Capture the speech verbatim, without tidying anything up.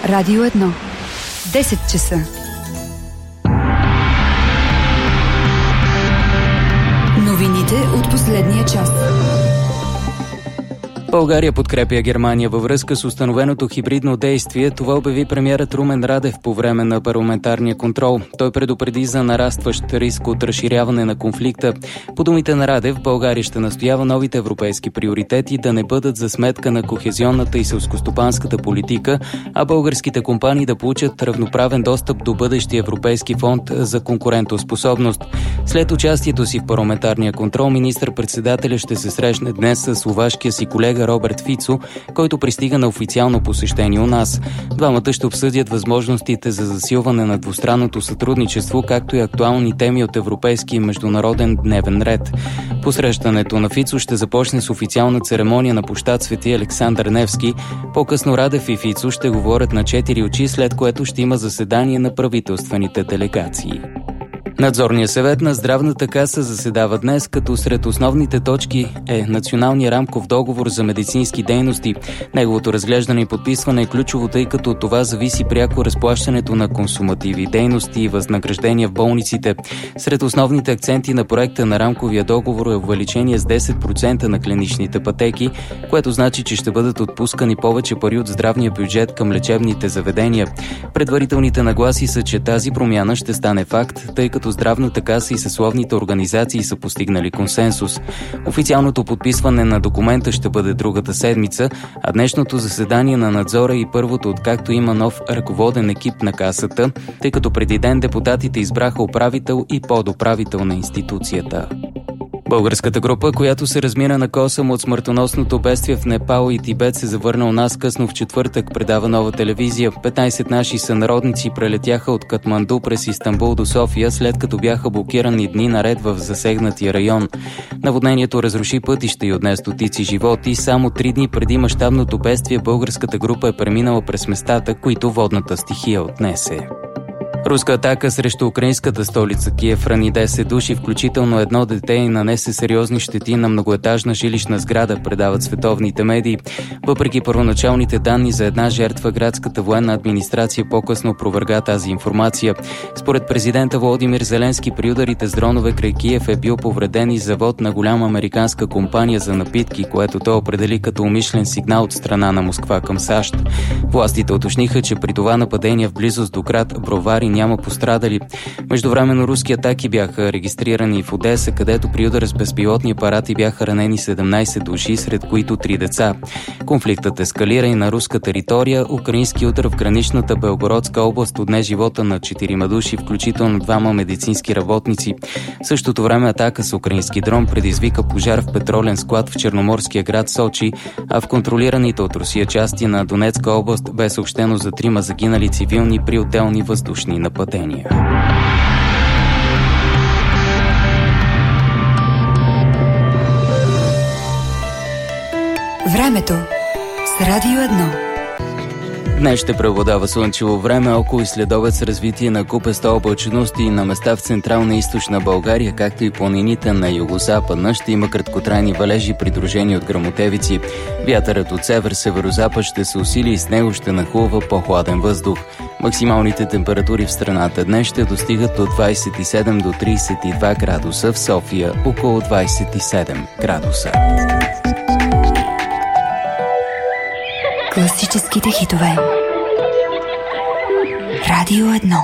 Радио едно. десет часа. Новините от последния час. България подкрепя Германия във връзка с установеното хибридно действие. Това обяви премиерът Румен Радев по време на парламентарния контрол. Той предупреди за нарастващ риск от разширяване на конфликта. По думите на Радев, България ще настоява новите европейски приоритети да не бъдат за сметка на кохезионната и селскостопанската политика, а българските компании да получат равноправен достъп до бъдещия Европейски фонд за конкурентоспособност. След участието си в парламентарния контрол, министър-председателя ще се срещне днес с словашкия си колега Роберт Фицо, който пристига на официално посещение у нас. Двамата ще обсъдят възможностите за засилване на двустранното сътрудничество, както и актуални теми от европейски и международен дневен ред. Посрещането на Фицо ще започне с официална церемония на площад Свети Александър Невски. По-късно Радев и Фицо ще говорят на четири очи, след което ще има заседание на правителствените делегации. Надзорният съвет на Здравната каса заседава днес, като сред основните точки е Националния рамков договор за медицински дейности. Неговото разглеждане и подписване е ключово, тъй като от това зависи пряко разплащането на консумативи дейности и възнаграждения в болниците. Сред основните акценти на проекта на рамковия договор е увеличение с десет процента на клиничните пътеки, което значи, че ще бъдат отпускани повече пари от здравния бюджет към лечебните заведения. Предварителните нагласи са, че тази промяна ще стане факт, тъй като Здравната каса и съсловните организации са постигнали консенсус. Официалното подписване на документа ще бъде другата седмица, а днешното заседание на надзора и първото, откакто има нов ръководен екип на касата, тъй като преди ден депутатите избраха управител и подуправител на институцията. Българската група, която се размина на косъм от смъртоносното бедствие в Непал и Тибет, се завърна у нас късно в четвъртък, предава Нова телевизия. петнайсет наши сънародници прелетяха от Катманду през Истанбул до София, след като бяха блокирани дни наред в засегнатия район. Наводнението разруши пътища и отне стотици животи. Само три дни преди мащабното бедствие българската група е преминала през местата, които водната стихия отнесе. Руска атака срещу украинската столица Киев рани десет души, включително едно дете, и нанесе сериозни щети на многоетажна жилищна сграда, предават световните медии. Въпреки първоначалните данни за една жертва, градската военна администрация по-късно опроверга тази информация. Според президента Володимир Зеленски, при ударите с дронове край Киев е бил повреден и завод на голяма американска компания за напитки, което той определи като умишлен сигнал от страна на Москва към САЩ. Властите уточниха, че при това нападение в близост до град Бровари няма пострадали. Междувременно руски атаки бяха регистрирани в Одеса, където при удар с безпилотни апарати бяха ранени седемнайсет души, сред които три деца. Конфликтът ескалира и на руска територия. Украински удар в граничната Белгородска област отне живота на четирима души, включително двама медицински работници. В същото време атака с украински дрон предизвика пожар в петролен склад в черноморския град Сочи, а в контролираните от Русия части на Донецка област бе съобщено за трима загинали цивилни при отделни въздушни нападения. Времето с Радио едно. Днес ще преобладава слънчево време, около и следобед с развитие на купеста облачност и на места в централна и източна България, както и планините на югозападна. Ще има краткотрайни валежи, придружени от гръмотевици. Вятърът от север-северозапад ще се усили и с него ще нахлува по-хладен въздух. Максималните температури в страната днес ще достигат от двайсет и седем до трийсет и два градуса, в София около двайсет и седем градуса. Класическите хитове. Радио едно.